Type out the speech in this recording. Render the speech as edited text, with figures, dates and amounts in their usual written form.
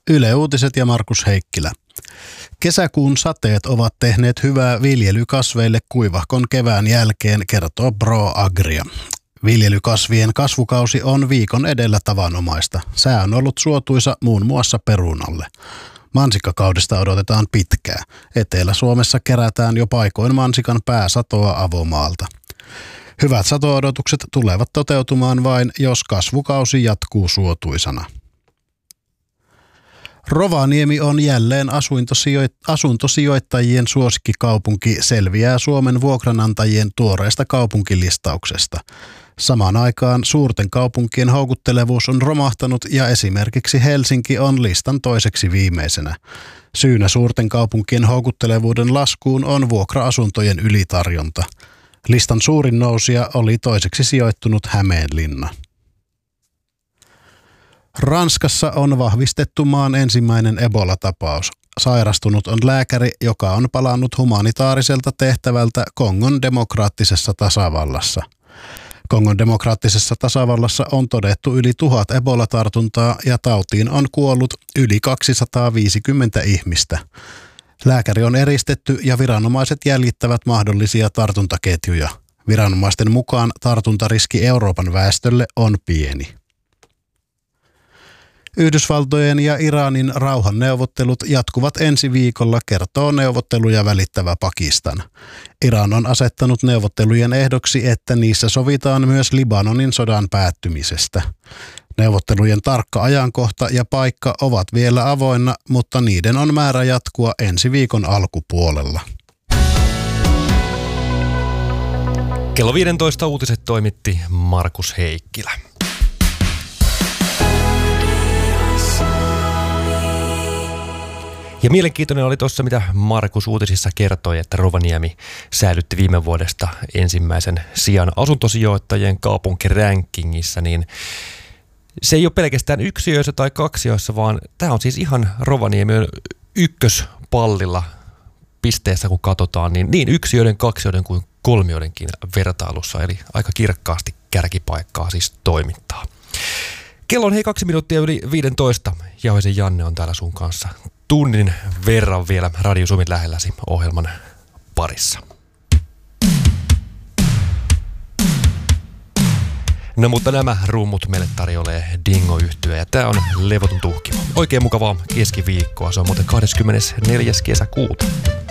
Yle Uutiset ja Markus Heikkilä. Kesäkuun sateet ovat tehneet hyvää viljelykasveille kuivahkon kevään jälkeen, kertoo ProAgria. Viljelykasvien kasvukausi on viikon edellä tavanomaista. Sää on ollut suotuisa muun muassa perunalle. Mansikkakaudesta odotetaan pitkää. Etelä-Suomessa kerätään jo paikoin mansikan pääsatoa avomaalta. Hyvät sato-odotukset tulevat toteutumaan vain, jos kasvukausi jatkuu suotuisana. Rovaniemi on jälleen asuntosijoittajien suosikkikaupunki, selviää Suomen vuokranantajien tuoreesta kaupunkilistauksesta. Samaan aikaan suurten kaupunkien houkuttelevuus on romahtanut ja esimerkiksi Helsinki on listan toiseksi viimeisenä. Syynä suurten kaupunkien houkuttelevuuden laskuun on vuokra-asuntojen ylitarjonta. Listan suurin nousija oli toiseksi sijoittunut Hämeenlinna. Ranskassa on vahvistettu maan ensimmäinen Ebola-tapaus. Sairastunut on lääkäri, joka on palannut humanitaariselta tehtävältä Kongon demokraattisessa tasavallassa. Kongon demokraattisessa tasavallassa on todettu yli 1000 Ebola-tartuntaa ja tautiin on kuollut yli 250 ihmistä. Lääkäri on eristetty ja viranomaiset jäljittävät mahdollisia tartuntaketjuja. Viranomaisten mukaan tartuntariski Euroopan väestölle on pieni. Yhdysvaltojen ja Iranin rauhanneuvottelut jatkuvat ensi viikolla, kertoo neuvotteluja välittävä Pakistan. Iran on asettanut neuvottelujen ehdoksi, että niissä sovitaan myös Libanonin sodan päättymisestä. Neuvottelujen tarkka ajankohta ja paikka ovat vielä avoinna, mutta niiden on määrä jatkua ensi viikon alkupuolella. Kello 15 uutiset toimitti Markus Heikkilä. Ja mielenkiintoinen oli tuossa, mitä Markus uutisissa kertoi, että Rovaniemi säilytti viime vuodesta ensimmäisen sijan asuntosijoittajien kaupunkirankingissa, niin se ei ole pelkästään yksiöissä tai kaksiöissä, vaan tämä on siis ihan Rovaniemi ykköspallilla pisteessä, kun katsotaan, niin yksiöiden, kaksioiden kuin kolmioidenkin vertailussa, eli aika kirkkaasti kärkipaikkaa siis toimittaa. Kello on 2 minuuttia yli 15. Jauhisen Janne on täällä sun kanssa tunnin verran vielä Radio Suomen lähelläsi ohjelman parissa. No mutta nämä rummut meille tarjoilee Dingo-yhtye ja tää on Levoton tuhkimo. Oikein mukavaa keskiviikkoa, se on muuten 24. kesäkuuta.